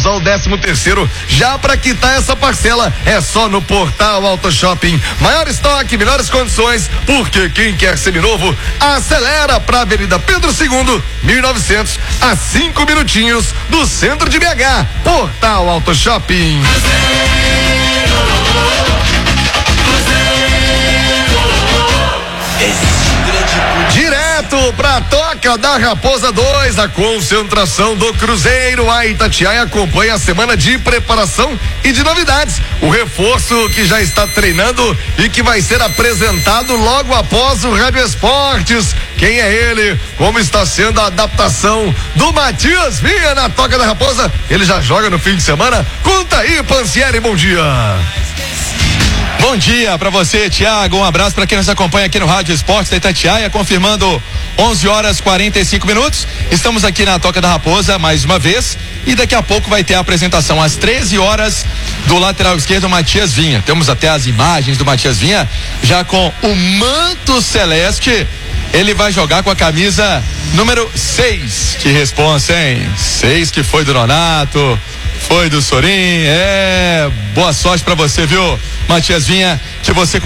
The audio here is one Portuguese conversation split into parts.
usar o 13º já para quitar essa parcela. É só no Portal Auto Shopping. Maior estoque, melhores condições, porque quem quer seminovo, acelera para Avenida Pedro II, 1900, a 5 minutinhos do centro de BH. Portal Auto Shopping. Direto pra Toca da Raposa 2, a concentração do Cruzeiro. A Itatiaia acompanha a semana de preparação e de novidades. O reforço que já está treinando e que vai ser apresentado logo após o Rádio Esportes. Quem é ele? Como está sendo a adaptação do Matias Vinha na Toca da Raposa? Ele já joga no fim de semana? Conta aí, Pansieri, bom dia. Bom dia pra você, Thiago. Um abraço pra quem nos acompanha aqui no Rádio Esportes da Itatiaia, confirmando 11h45. Estamos aqui na Toca da Raposa mais uma vez e daqui a pouco vai ter a apresentação às 13h do lateral esquerdo Matias Vinha. Temos até as imagens do Matias Vinha já com o manto celeste. Ele vai jogar com a camisa número 6. Que responsa, hein? 6 que foi do Nonato, foi do Sorin. Boa sorte pra você, viu, Matias Vinha, que você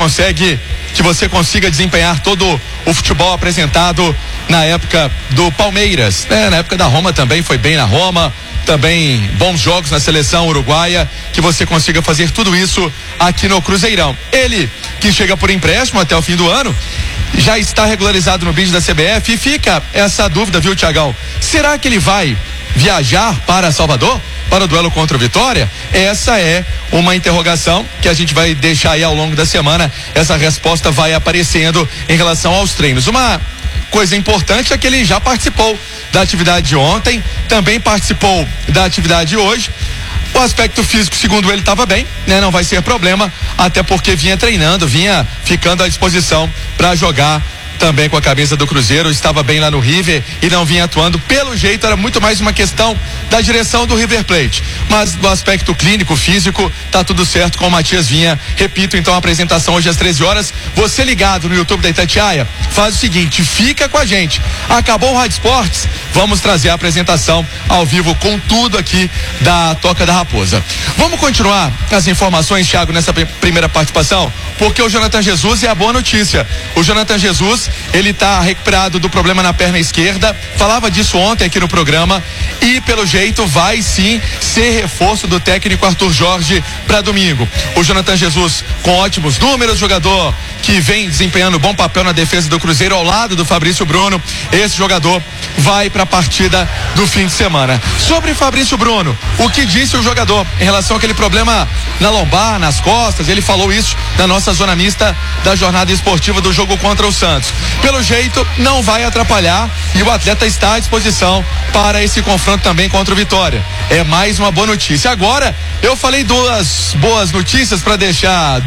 consiga desempenhar todo o futebol apresentado na época do Palmeiras, na época da Roma também, foi bem na Roma, também bons jogos na seleção uruguaia, que você consiga fazer tudo isso aqui no Cruzeirão. Ele, que chega por empréstimo até o fim do ano, já está regularizado no bid da CBF e fica essa dúvida, viu, Thiagão? Será que ele vai viajar para Salvador para o duelo contra o Vitória? Essa é uma interrogação que a gente vai deixar aí ao longo da semana. Essa resposta vai aparecendo em relação aos treinos. Uma coisa importante é que ele já participou da atividade de ontem, também participou da atividade de hoje. O aspecto físico, segundo ele, estava bem, né? Não vai ser problema, até porque vinha treinando, vinha ficando à disposição para jogar também com a camisa do Cruzeiro, estava bem lá no River e não vinha atuando. Pelo jeito era muito mais uma questão da direção do River Plate, mas do aspecto clínico, físico, tá tudo certo com o Matias Vinha. Repito, então, a apresentação hoje às 13h. Você ligado no YouTube da Itatiaia, faz o seguinte, fica com a gente. Acabou o Rádio Esportes, vamos trazer a apresentação ao vivo com tudo aqui da Toca da Raposa. Vamos continuar as informações, Thiago, nessa primeira participação, porque o Jonathan Jesus é a boa notícia. O Jonathan Jesus, ele tá recuperado do problema na perna esquerda, falava disso ontem aqui no programa, e pelo jeito vai sim ser reforço do técnico Arthur Jorge para domingo. O Jonathan Jesus com ótimos números, jogador que vem desempenhando bom papel na defesa do Cruzeiro ao lado do Fabrício Bruno. Esse jogador vai para a partida do fim de semana. Sobre Fabrício Bruno, o que disse o jogador em relação àquele problema na lombar, nas costas? Ele falou isso na nossa zona mista da jornada esportiva do jogo contra o Santos. Pelo jeito, não vai atrapalhar e o atleta está à disposição para esse confronto também contra o Vitória. É mais uma boa notícia. Agora, eu falei duas boas notícias para deixar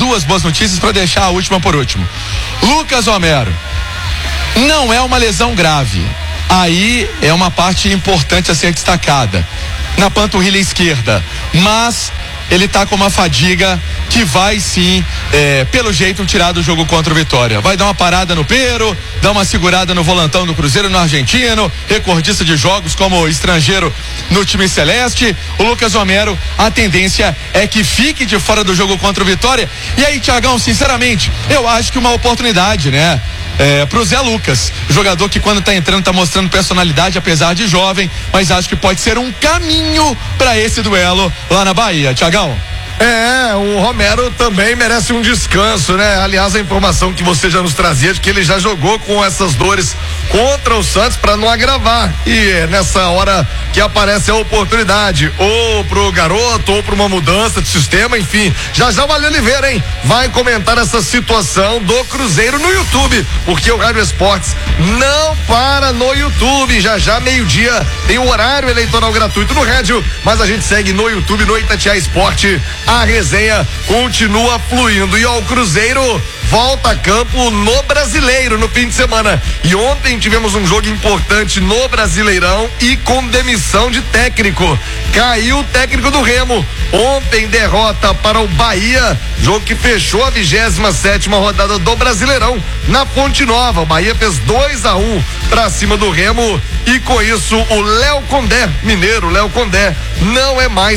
a última por último. Lucas Homero, não é uma lesão grave. Aí é uma parte importante a ser destacada. Na panturrilha esquerda, mas ele tá com uma fadiga que vai sim, pelo jeito, tirar do jogo contra o Vitória. Vai dar uma parada no Pero, dar uma segurada no volantão do Cruzeiro, no argentino, recordista de jogos como estrangeiro no time celeste. O Lucas Homero, a tendência é que fique de fora do jogo contra o Vitória. E aí, Thiagão, sinceramente, eu acho que uma oportunidade, né? Pro Zé Lucas, jogador que quando tá entrando tá mostrando personalidade, apesar de jovem, mas acho que pode ser um caminho para esse duelo lá na Bahia, Thiagão. O Romero também merece um descanso, né? Aliás, a informação que você já nos trazia de que ele já jogou com essas dores contra o Santos para não agravar. E é nessa hora que aparece a oportunidade, ou pro garoto, ou para uma mudança de sistema, enfim. Já o Valeu Oliveira, hein? Vai comentar essa situação do Cruzeiro no YouTube, porque o Rádio Esportes não para no YouTube. Já meio-dia tem um horário eleitoral gratuito no rádio, mas a gente segue no YouTube, no Itatiaia Esporte. A resenha continua fluindo e o Cruzeiro volta a campo no Brasileiro no fim de semana. E ontem tivemos um jogo importante no Brasileirão e com demissão de técnico. Caiu o técnico do Remo. Ontem derrota para o Bahia, jogo que fechou a 27ª rodada do Brasileirão na Fonte Nova. O Bahia fez 2-1 para cima do Remo e com isso o Léo Condé, mineiro Léo Condé, não é mais